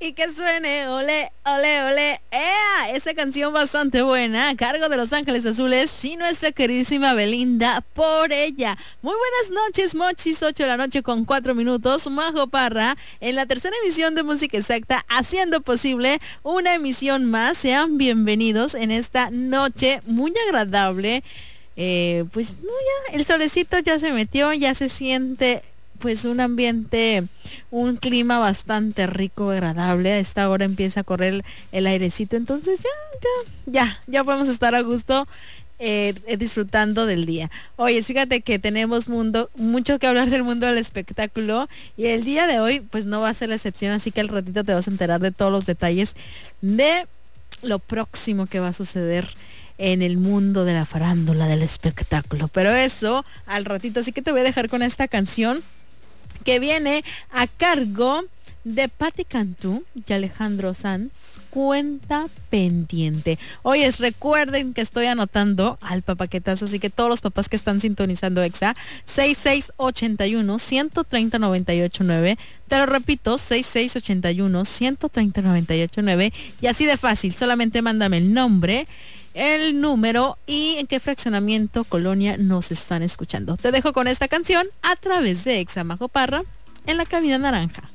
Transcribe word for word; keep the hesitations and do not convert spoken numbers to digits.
Y que suene, ole, ole, ole, ¡ea! Esa canción bastante buena, a cargo de Los Ángeles Azules y nuestra queridísima Belinda, Por Ella. Muy buenas noches, mochis, ocho de la noche con cuatro minutos, Majo Parra, en la tercera emisión de Música Exacta, haciendo posible una emisión más. Sean bienvenidos en esta noche muy agradable. Eh, pues, no, ya, el solecito ya se metió, ya se siente pues un ambiente, un clima bastante rico, agradable. A esta hora empieza a correr el airecito, entonces ya, ya, ya, ya podemos estar a gusto eh, eh, disfrutando del día. Oye, fíjate que tenemos mundo, mucho que hablar del mundo del espectáculo y el día de hoy pues no va a ser la excepción, así que al ratito te vas a enterar de todos los detalles de lo próximo que va a suceder en el mundo de la farándula, del espectáculo. Pero eso al ratito, así que te voy a dejar con esta canción que viene a cargo de Patti Cantú y Alejandro Sanz, Cuenta Pendiente. Oyes, recuerden que estoy anotando al papaquetazo, así que todos los papás que están sintonizando Exa, seis seis ocho uno, uno tres cero, nueve ocho nueve, te lo repito, seis seis ocho uno, uno tres cero, nueve ocho nueve, y así de fácil, solamente mándame el nombre, el número y en qué fraccionamiento, colonia nos están escuchando. Te dejo con esta canción a través de Exa Majo Parra en la cabina naranja.